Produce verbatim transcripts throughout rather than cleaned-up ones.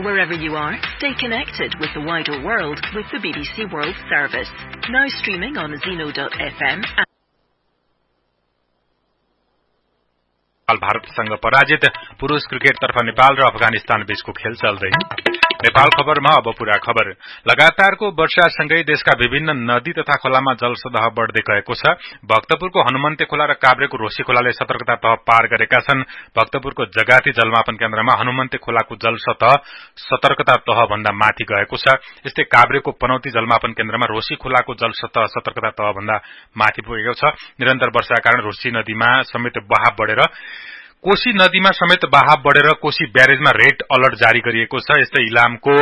Wherever you are, stay connected with the wider world with the B B C World Service. Now streaming on zeno dot f m. भारतसँग पराजित पुरुष क्रिकेटतर्फ नेपाल र अफगानिस्तान बीचको खेल चल्दै। नेपाल खबरमा अब पूरा खबर। लगातारको वर्षासँगै देशका विभिन्न नदी तथा खोलामा जलसतह बढ्दै गएको छ। भक्तपुरको हनुमन्ते खोला र काभ्रेको रोशी खोलाले सतर्कता तह पार गरेका छन्। भक्तपुरको जगाती जलमापन केन्द्रमा हनुमन्ते खोलाको जलसतह सतर्कता तह भन्दा माथि गएको छ। यस्तै काभ्रेको पनौती जलमापन केन्द्रमा रोशी खोलाको जलसतह सतर्कता तह भन्दा माथि पुगेको छ। निरन्तर वर्षाका कारण रोशी नदीमा समेत बहाव बढेर कोशी नदीमा समेत बहाव बढेर कोशी ब्यारेजमा रेड अलर्ट जारी गरिएको छ। यस्तै इलामको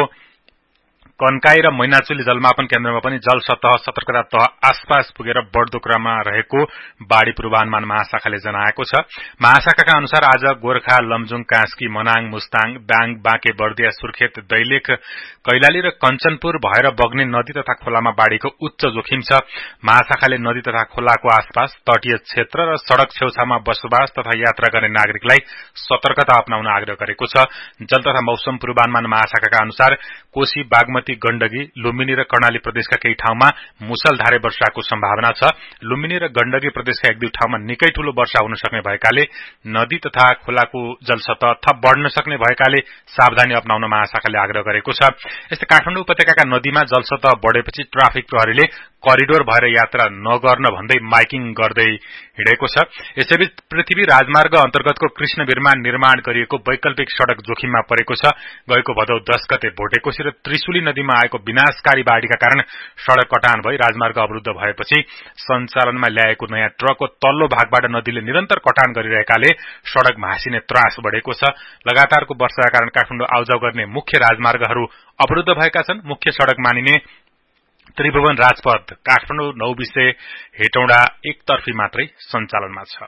कन्काई र मैनाचुली जलमापन केन्द्रमा पनि जल सतह सतर्कता तह आसपास पुगेर बढ्दो क्रममा रहेको बाढ़ी पूर्वानुमान महाशाखाले जनाएको छ। महाशाखाका अनुसार आज गोर्खा, लमजुङ, कास्की, मनाङ, मुस्ताङ, दाङ, बाँके, बर्दिया, सुर्खेत, दैलेख, कैलाली र कञ्चनपुर भएर बग्ने नदी तथा खोलामा बाढ़ीको उच्च जोखिम छ। महाशाखाले नदी तथा खोलाको आसपास तटीय क्षेत्र र सड़क छेउछाउमा बसोबास तथा यात्रा गर्ने नागरिकलाई सतर्कता अपनाउन आग्रह गरेको छ। जल तथा मौसम पूर्वानुमान महाशाखाका अनुसार कोशी, बागमती, गण्डकी, लुम्बिनी र कर्णाली प्रदेशका केही ठाउँमा मुसलधारे वर्षाको सम्भावना छ। लुम्बिनी र गण्डकी प्रदेशका एक दुई ठाउँमा निकै ठूलो वर्षा हुन सक्ने भएकाले नदी तथा खोलाको जलसतह थप बढ़न सक्ने भएकाले सावधानी अपनाउन महाशाखाले आग्रह गरेको छ। यस्तै काठमाडौँ उपत्यकाका नदीमा जलसतह बढ़ेपछि ट्राफिक प्रहरीले करिडोर भएर यात्रा नगर्न भन्दै माइकिङ गर्दै हिँडेको छ। यसैबीच पृथ्वी राजमार्ग अन्तर्गतको कृष्णवीरमा निर्माण गरिएको वैकल्पिक सड़क जोखिममा परेको छ। गएको भदौ दस गते भोटेकोशी र त्रिशुली नदीमा आएको विनाशकारी बाढ़ीका कारण सड़क कटान भई राजमार्ग अवरुद्ध भएपछि सञ्चालनमा ल्याएको नयाँ ट्रकको तल्लो भागबाट नदीले निरन्तर कटान गरिरहेकाले सड़क भाँसिने त्रास बढ़ेको छ। लगातारको वर्षाका कारण काठमाडौँ आउजाउ गर्ने मुख्य राजमार्गहरू अवरुद्ध भएका छन्। मुख्य सड़क मानिने त्रिभुवन राजपथ काठमाडौँ नौबिसे हेटौँडा एकतर्फी मात्रै सञ्चालनमा छ।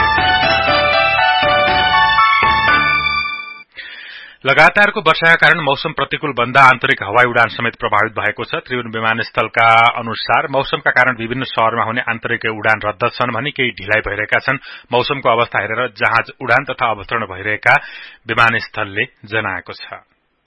लगातारको वर्षाका कारण मौसम प्रतिकूल बन्दा आन्तरिक हवाई उडान समेत प्रभावित भएको छ। त्रिभुवन विमानस्थलका अनुसार मौसमका कारण विभिन्न शहरमा हुने आन्तरिक उडान रद्द छन् भने केही ढिलाइ भइरहेका छन्। मौसमको अवस्था हेरेर जहाज उडान तथा अवतरण भइरहेका विमानस्थलले जनाएको छ।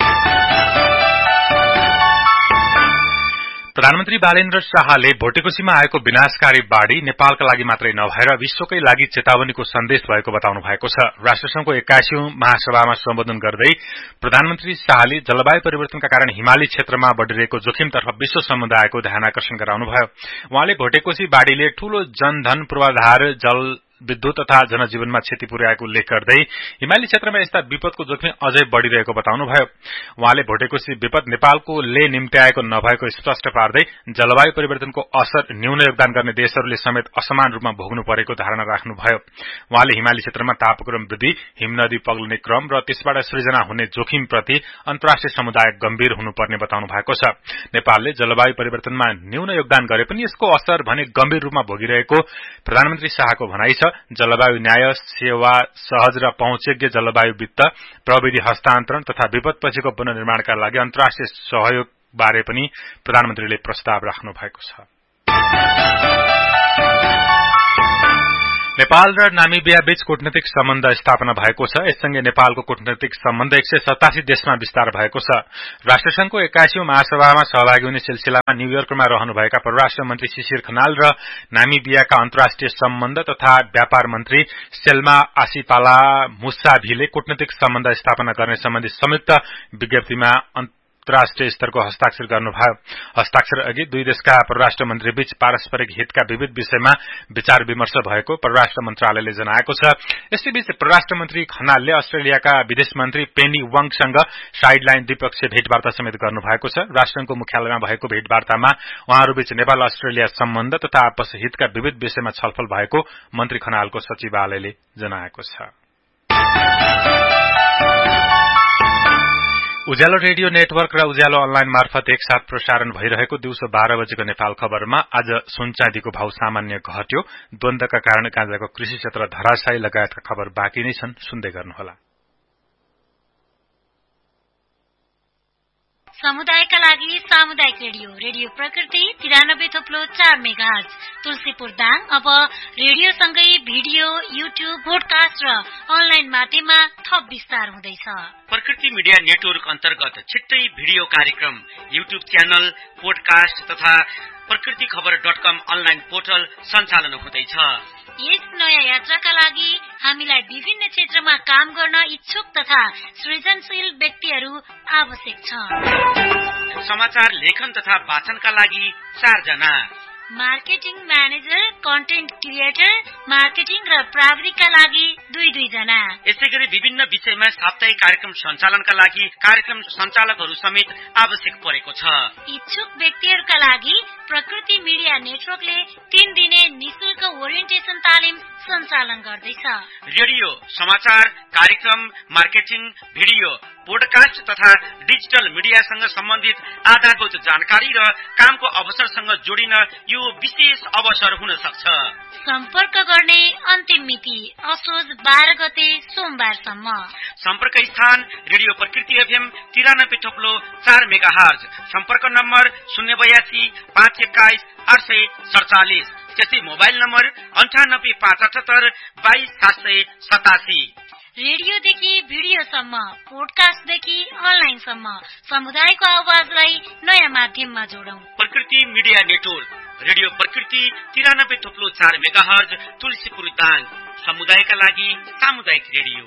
प्रधानमन्त्री बालेन्द्र शाहले भोटेकोशीमा आएको विनाशकारी बाढ़ी नेपालका लागि मात्रै नभएर विश्वकै लागि चेतावनीको सन्देश भएको बताउनु भएको छ। राष्ट्रसंघको एक्काइसौं महासभामा सम्बोधन गर्दै प्रधानमन्त्री शाहले जलवायु परिवर्तनका कारण हिमाली क्षेत्रमा बढ़िरहेको जोखिमतर्फ विश्व समुदायको ध्यानाकर्षण गराउनुभयो। उहाँले भोटेकोशी बाढ़ीले ठूलो जनधन, पूर्वाधार, जल विद्युत तथा जनजीवनमा क्षति पुर्याएको उल्लेख गर्दै हिमाली क्षेत्रमा यस्ता विपदको जोखिम अझै बढ़िरहेको बताउनुभयो। उहाँले भोटेकोशी विपद नेपालको ले निम्त्याएको नभएको स्पष्ट पार्दै जलवायु परिवर्तनको असर न्यून योगदान गर्ने देशहरूले समेत असमान रूपमा भोग्नु परेको धारणा राख्नुभयो। उहाँले हिमाली क्षेत्रमा तापक्रम वृद्धि, हिमनदी पग्लने क्रम र त्यसबाट सृजना हुने जोखिमप्रति अन्तर्राष्ट्रिय समुदाय गम्भीर हुनुपर्ने बताउनु भएको छ। नेपालले जलवायु परिवर्तनमा न्यून योगदान गरे पनि यसको असर भने गम्भीर रूपमा भोगिरहेको प्रधानमन्त्री शाहको भनाइ छ। जलवायु न्याय, सेवा, सहज र पहुँचयोग्य जलवायु वित्त, प्रविधि हस्तान्तरण तथा विपदपछिको पुनर्निर्माणका लागि अन्तर्राष्ट्रिय सहयोग बारे पनि प्रधानमन्त्रीले प्रस्ताव राख्नु भएको छ। नेपाल र नामिबिया बीच कूटनीतिक सम्बन्ध स्थापना भएको छ। यससँगै नेपालको कूटनीतिक सम्बन्ध एक सय सतासी देशमा विस्तार भएको छ। राष्ट्रसंघको एक्काइसौं महासभामा सहभागी हुने सिलसिलामा न्यूयोर्कमा रहनुभएका परराष्ट्र मन्त्री शिशिर खनाल र नामिबियाका अन्तर्राष्ट्रिय सम्बन्ध तथा व्यापार मन्त्री सेल्मा आसिपाला मुसाभिले कूटनीतिक सम्बन्ध स्थापना गर्ने सम्बन्धी संयुक्त विज्ञप्तिमा अन्तर्राष्ट्रिय स्तरको हस्ताक्षर गर्नुभयो। हस्ताक्षर अघि दुई देशका परराष्ट्र मन्त्रीबीच पारस्परिक हितका विविध विषयमा विचार विमर्श भएको परराष्ट्र मन्त्रालयले जनाएको छ। यसैबीच परराष्ट्र मन्त्री खनालले अस्ट्रेलियाका विदेश मन्त्री पेनी वाङसँग साइडलाइन द्विपक्षीय भेटवार्ता समेत गर्नुभएको छ। राष्ट्रसंघको मुख्यालयमा भएको भेटवार्तामा उहाँहरूबीच नेपाल अस्ट्रेलिया सम्बन्ध तथा आपस हितका विविध विषयमा छलफल भएको मन्त्री खनालको सचिवालयले जनाएको छ। उज्यालो रेडियो नेटवर्क र उज्यालो अनलाइन मार्फत एकसाथ प्रसारण भइरहेको दिउँसो बाह्र बजेको नेपाल खबरमा आज सुनचाँदीको भाव सामान्य घट्यो। द्वन्द्वका कारण गाँजाको कृषि क्षेत्र धराशायी लगायतका खबर बाँकी नै छन्। सुन्दै गर्नुहोला। समुदायका लागि सामुदायिक रेडियो रेडियो प्रकृति तिरानब्बे थोप्लो चार मेगाहर्ज तुलसीपुर दाङ अब रेडियोसँगै भिडियो, युट्युब, पोडकास्ट र अनलाइन माध्यममा थप विस्तार हुँदैछ। प्रकृति मिडिया नेटवर्क अन्तर्गत छिट्टै भिडियो कार्यक्रम, युट्युब च्यानल, पोडकास्ट तथा प्रकृति खबर डट कम अनलाइन पोर्टल सञ्चालन हुँदैछ। यस नयाँ यात्राका लागि हामीलाई विभिन्न क्षेत्रमा काम गर्न इच्छुक तथा सृजनशील व्यक्तिहरू आवश्यक छ। समाचार लेखन तथा वाचनका लागि चारजना, marketing manager, content creator, marketing र प्राविधिकका लागि दुई दुई जना। यसै गरी विभिन्न विषयमा साप्ताहिक कार्यक्रम सञ्चालनका लागि कार्यक्रम सञ्चालकहरू समेत आवश्यक परेको छ। इच्छुक व्यक्तिहरूका लागि प्रकृति मिडिया नेटवर्कले तीन दिने निशुल्क ओरिएन्टेसन तालिम सञ्चालन गर्दैछ। रेडियो, समाचार, कार्यक्रम, मार्केटिङ, भिडियो, पोडकास्ट तथा डिजिटल मिडियासँग सम्बन्धित आधारभूत जानकारी र कामको अवसरसँग जोडिन यो विशेष अवसर हुन सक्छ। सम्पर्क गर्ने अन्तिम मिति असोज बाह्र गते सोमबारसम्म। सम्पर्क स्थान रेडियो प्रकृति एफएम तिरानब्बे थोप्लो चार मेगाहर्ज। सम्पर्क नम्बर शून्य बयासी पाँच एक्काइस आठ सय सडचालिस। त्यसै मोबाइल नम्बर अन्ठानब्बे पाँच अठहत्तर बाइस सात सय सतासी। रेडियोदेखि भिडियोसम्म, पोडकास्टदेखि अनलाइनसम्म समुदायको आवाजलाई नयाँ माध्यममा जोडौं। प्रकृति मिडिया नेटवर्क रेडियो प्रकृति तिरानब्बे थोप्लो चार मेगाहर्ज तुलसीपुर दाङ, समुदायका लागि सामुदायिक radio.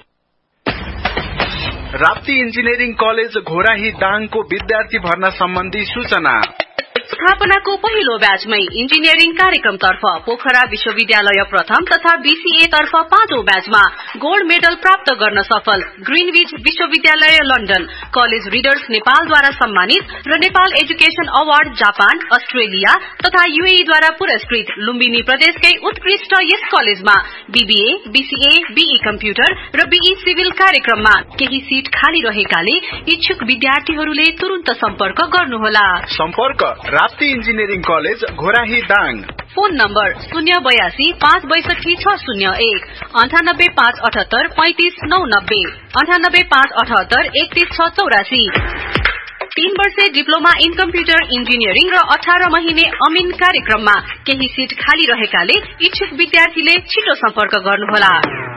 Rapti engineering college Ghorahi दाङको विद्यार्थी भर्ना सम्बन्धी सूचना। स्थापनाको पहिलो ब्याचमै इन्जिनियरिङ कार्यक्रमतर्फ पोखरा विश्वविद्यालय प्रथम तथा बीसीए तर्फ पाँचौं ब्याचमा गोल्ड मेडल प्राप्त गर्न सफल ग्रीनविच विश्वविद्यालय लन्डन, कलेज रिडर्स नेपालद्वारा सम्मानित र Nepal education award Japan, Australia तथा यूएईद्वारा पुरस्कृत लुम्बिनी प्रदेशकै उत्कृष्ट यस कलेजमा बीबीए, बीसीए, बीई कम्प्युटर र बीई सिभिल कार्यक्रममा केही सीट खाली रहेकाले इच्छुक विद्यार्थीहरूले तुरुन्त सम्पर्क गर्नुहोला। सम्पर्क Rapti engineering college Ghorahi Dang. Phone number शून्य बयासी पाँच बैसठी छ शून्य एक, अन्ठानब्बे पाँच अठहत्तर पैंतिस नौ नब्बे, अन्ठानब्बे पाँच अठहत्तर एकतीस छ चौरासी। तीन वर्षे डिप्लोमा इन कम्प्युटर इन्जिनियरिङ र अठार महिने अमिन कार्यक्रममा केही सीट खाली रहेकाले इच्छुक विद्यार्थीले छिटो सम्पर्क गर्नुहोला।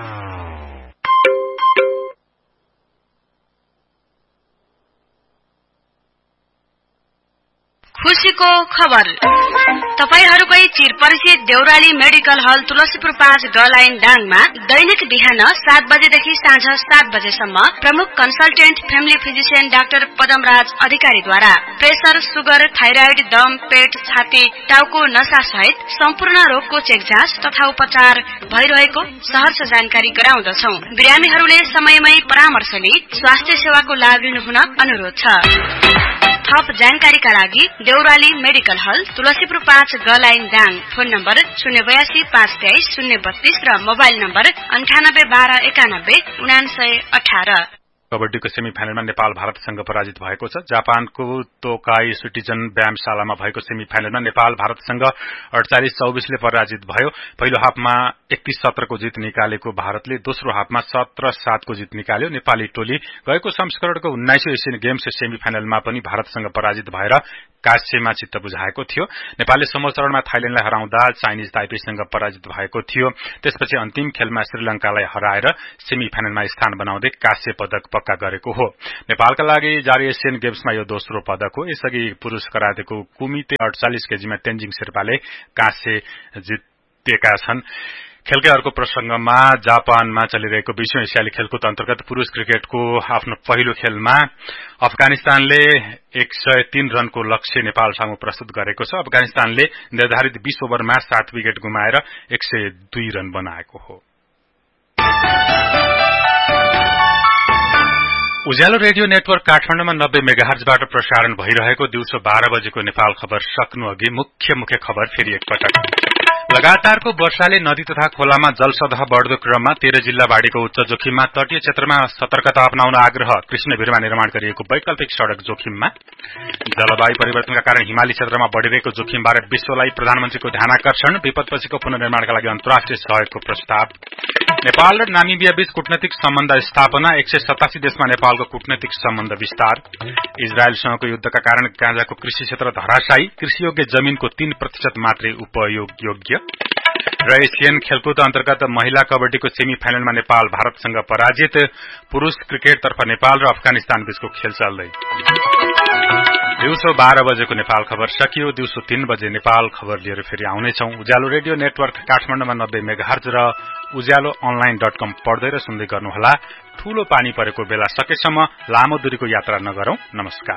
खुशीको खबर, तपाईहरूकै चिरपरिचित देउराली मेडिकल हल तुलसीपुर पाँच ग लाइन दाङमा दैनिक बिहान सात बजेदेखि साँझ सात बजेसम्म प्रमुख consultant family physician doctor Padamraj अधिकारीद्वारा प्रेसर, सुगर, थाइराइड, दम, पेट, छाती, टाउको नसा सहित सम्पूर्ण रोगको चेक जाँच तथा उपचार भइरहेको सहर्ष जानकारी गराउँदछौ। बिरामीहरूले समयमै परामर्श लिई स्वास्थ्य सेवाको लाभ लिनुहुन अनुरोध छ। थप जानकारीका लागि देउराली मेडिकल हल तुलसीपुर पाँच ग लाइन दाङ। फोन नम्बर शून्य बयासी पाँच तेइस शून्य बत्तीस र मोबाइल नम्बर अन्ठानब्बे बाह्र एकानब्बे उनासय अठार। कबड्डीको सेमी फाइनलमा नेपाल भारतसँग पराजित भएको छ। जापानको तोकाई सिटिजन व्यायामशालामा भएको सेमी फाइनलमा नेपाल भारतसँग अडचालिस चौबिसले पराजित भयो। पहिलो हाफमा एकतीस सत्रको जित निकालेको भारतले दोस्रो हाफमा सत्र सातको जित निकाल्यो। नेपाली टोली गएको संस्करणको उन्नाइसौं एसियन गेम्स सेमी फाइनलमा पनि भारतसँग पराजित भएर कास्यमा चित्त बुझाएको थियो। नेपालले समूह चरणमा थाइल्याण्डलाई हराउँदा चाइनिज ताइपेसँग पराजित भएको थियो। त्यसपछि अन्तिम खेलमा श्रीलंकालाई हराएर सेमी फाइनलमा स्थान बनाउँदै कास्य पदक पक्का गरेको हो। नेपालका लागि जारी एसियन गेम्समा यो दोस्रो पदक हो। यसअघि पुरूष करातेको कुमिते अडचालिस केजीमा तेन्जिङ शेर्पाले कास्य जितेका छन्। खेलकै अर्को प्रसंगमा जापानमा चलिरहेको विश्व एसियाली खेलकुद अन्तर्गत पुरूष क्रिकेटको आफ्नो पहिलो खेलमा अफगानिस्तानले एक सय तीन रनको लक्ष्य नेपाल सामु प्रस्तुत गरेको छ। अफगानिस्तानले निर्धारित बीस ओभरमा सात विकेट गुमाएर एक सय दुई रन बनाएको हो। उज्यालो रेडियो नेटवर्क काठमाडौँमा नब्बे मेगाहर्जबाट प्रसारण भइरहेको दिउँसो बाह्र बजेको नेपाल खबर सक्नु अघि मुख्य मुख्य खबर फेरि एकपटक। लगातारको वर्षाले नदी तथा खोलामा जलसतह बढ्दो क्रममा तेह्र जिल्ला बाढ़ीको उच्च जोखिममा, तटीय क्षेत्रमा सतर्कता अपनाउन आग्रह, कृष्णभिरमा निर्माण गरिएको वैकल्पिक सड़क जोखिममा, जलवायु परिवर्तनका कारण हिमाली क्षेत्रमा बढ़िरहेको जोखिमबारे विश्वलाई प्रधानमन्त्रीको ध्यानाकर्षण, विपदपछिको पुनर्निर्माणका लागि अन्तर्राष्ट्रिय सहयोगको प्रस्ताव, नेपाल र नामिबिया बीच कूटनैतिक सम्बन्ध स्थापना एक सय सतासी देशमा नेपालको कूटनैतिक सम्बन्ध विस्तार इजरायलसँगको युद्धका कारण गाँजाको कृषि क्षेत्र धराशायी कृषियोग्य जमीनको तीन प्रतिशत मात्रै उपयोग योग्य र एसियन खेलकुद अन्तर्गत महिला कबड्डीको सेमी फाइनलमा नेपाल भारतसँग पराजित पुरूष क्रिकेटतर्फ नेपाल र अफगानिस्तान बीचको खेल चल्दै दिउँसो बाह्र बजेको नेपाल खबर सकियो दिउँसो तीन बजे नेपाल खबर लिएर फेरि आउनेछौं उज्यालो रेडियो नेटवर्क काठमाडौँमा नब्बे मेगाहर्ज र उज्यालो अनलाइन डट कम पढ्दै र सुन्दै गर्नुहोला ठूलो पानी परेको बेला सकेसम्म लामो दूरीको यात्रा नगरौं नमस्कार